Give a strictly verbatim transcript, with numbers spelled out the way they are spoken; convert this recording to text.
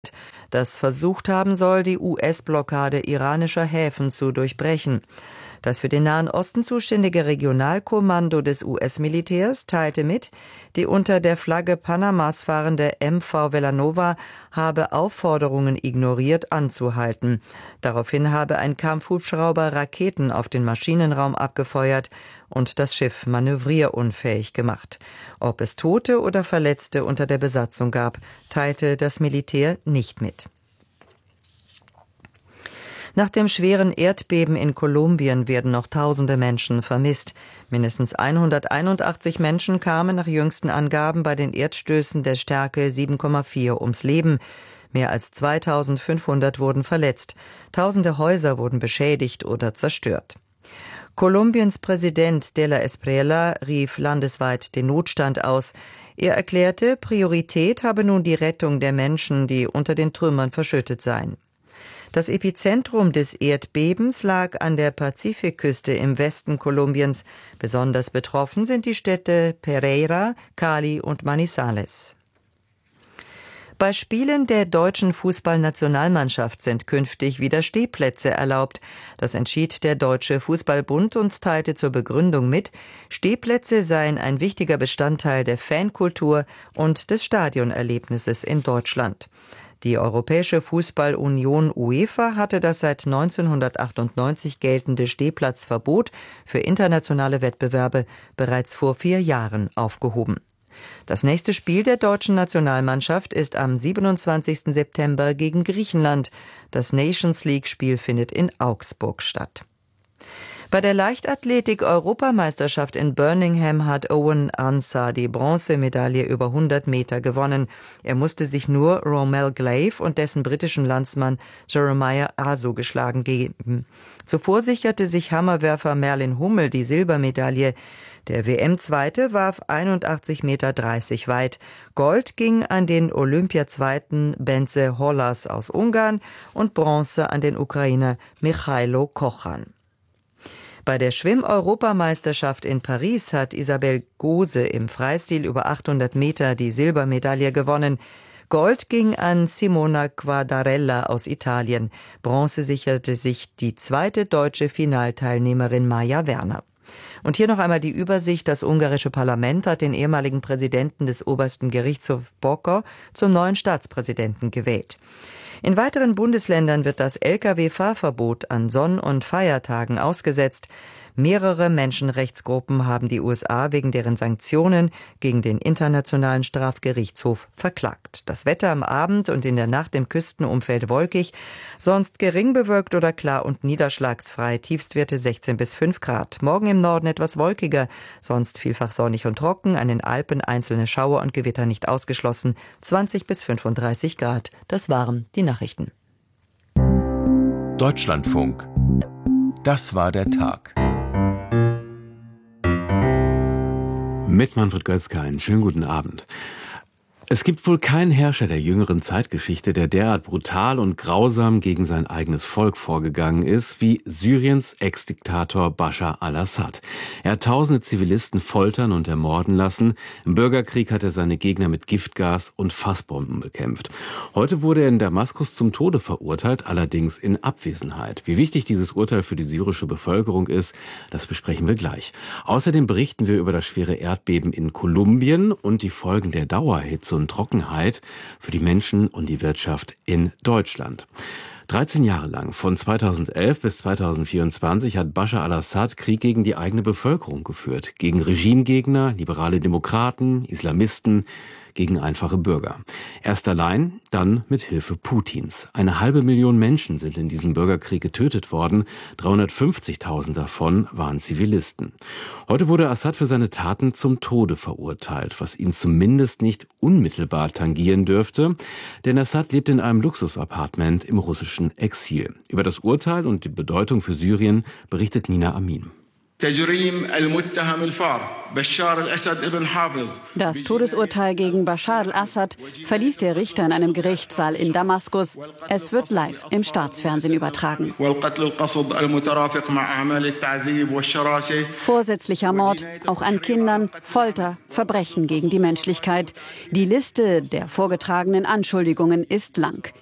das versucht haben soll, die U S-Blockade iranischer Häfen zu durchbrechen. Das für den Nahen Osten zuständige Regionalkommando des U S-Militärs teilte mit, die unter der Flagge Panamas fahrende M V Villanova habe Aufforderungen ignoriert, anzuhalten. Daraufhin habe ein Kampfhubschrauber Raketen auf den Maschinenraum abgefeuert und das Schiff manövrierunfähig gemacht. Ob es Tote oder Verletzte unter der Besatzung gab, teilte das Militär nicht mit. Nach dem schweren Erdbeben in Kolumbien werden noch tausende Menschen vermisst. Mindestens hunderteinundachtzig Menschen kamen nach jüngsten Angaben bei den Erdstößen der Stärke sieben Komma vier ums Leben. Mehr als zweitausendfünfhundert wurden verletzt. Tausende Häuser wurden beschädigt oder zerstört. Kolumbiens Präsident de la Espriella rief landesweit den Notstand aus. Er erklärte, Priorität habe nun die Rettung der Menschen, die unter den Trümmern verschüttet seien. Das Epizentrum des Erdbebens lag an der Pazifikküste im Westen Kolumbiens. Besonders betroffen sind die Städte Pereira, Cali und Manizales. Bei Spielen der deutschen Fußballnationalmannschaft sind künftig wieder Stehplätze erlaubt. Das entschied der Deutsche Fußballbund und teilte zur Begründung mit, Stehplätze seien ein wichtiger Bestandteil der Fankultur und des Stadionerlebnisses in Deutschland. Die Europäische Fußballunion UEFA hatte das seit neunzehnhundertachtundneunzig geltende Stehplatzverbot für internationale Wettbewerbe bereits vor vier Jahren aufgehoben. Das nächste Spiel der deutschen Nationalmannschaft ist am siebenundzwanzigsten September gegen Griechenland. Das Nations League-Spiel findet in Augsburg statt. Bei der Leichtathletik-Europameisterschaft in Birmingham hat Owen Ansah die Bronzemedaille über hundert Meter gewonnen. Er musste sich nur Romel Glaive und dessen britischen Landsmann Jeremiah Asu geschlagen geben. Zuvor sicherte sich Hammerwerfer Merlin Hummel die Silbermedaille. Der W M-Zweite warf einundachtzig Komma dreißig Meter weit. Gold ging an den Olympiazweiten Bence Hollas aus Ungarn und Bronze an den Ukrainer Michailo Kochan. Bei der Schwimm-Europameisterschaft in Paris hat Isabel Gose im Freistil über achthundert Meter die Silbermedaille gewonnen. Gold ging an Simona Quadarella aus Italien. Bronze sicherte sich die zweite deutsche Finalteilnehmerin Maja Werner. Und hier noch einmal die Übersicht. Das ungarische Parlament hat den ehemaligen Präsidenten des obersten Gerichtshofs Bokor zum neuen Staatspräsidenten gewählt. In weiteren Bundesländern wird das L K W-Fahrverbot an Sonn- und Feiertagen ausgesetzt. Mehrere Menschenrechtsgruppen haben die U S A wegen deren Sanktionen gegen den Internationalen Strafgerichtshof verklagt. Das Wetter am Abend und in der Nacht im Küstenumfeld wolkig, sonst gering bewölkt oder klar und niederschlagsfrei, Tiefstwerte sechzehn bis fünf Grad. Morgen im Norden etwas wolkiger, sonst vielfach sonnig und trocken, an den Alpen einzelne Schauer und Gewitter nicht ausgeschlossen, zwanzig bis fünfunddreißig Grad. Das waren die Nachrichten. Deutschlandfunk. Das war der Tag. Mit Manfred Götzke, einen schönen guten Abend. Es gibt wohl keinen Herrscher der jüngeren Zeitgeschichte, der derart brutal und grausam gegen sein eigenes Volk vorgegangen ist, wie Syriens Ex-Diktator Bashar al-Assad. Er hat tausende Zivilisten foltern und ermorden lassen. Im Bürgerkrieg hat er seine Gegner mit Giftgas und Fassbomben bekämpft. Heute wurde er in Damaskus zum Tode verurteilt, allerdings in Abwesenheit. Wie wichtig dieses Urteil für die syrische Bevölkerung ist, das besprechen wir gleich. Außerdem berichten wir über das schwere Erdbeben in Kolumbien und die Folgen der Dauerhitze und Trockenheit für die Menschen und die Wirtschaft in Deutschland. dreizehn Jahre lang, von zweitausendelf bis zweitausendvierundzwanzig, hat Bashar al-Assad Krieg gegen die eigene Bevölkerung geführt. Gegen Regimegegner, liberale Demokraten, Islamisten, gegen einfache Bürger. Erst allein, dann mit Hilfe Putins. Eine halbe Million Menschen sind in diesem Bürgerkrieg getötet worden. dreihundertfünfzigtausend davon waren Zivilisten. Heute wurde Assad für seine Taten zum Tode verurteilt, was ihn zumindest nicht unmittelbar tangieren dürfte. Denn Assad lebt in einem Luxusapartment im russischen Exil. Über das Urteil und die Bedeutung für Syrien berichtet Nina Amin. Das Todesurteil gegen Bashar al-Assad verließ der Richter in einem Gerichtssaal in Damaskus. Es wird live im Staatsfernsehen übertragen. Vorsätzlicher Mord, auch an Kindern, Folter, Verbrechen gegen die Menschlichkeit. Die Liste der vorgetragenen Anschuldigungen ist lang.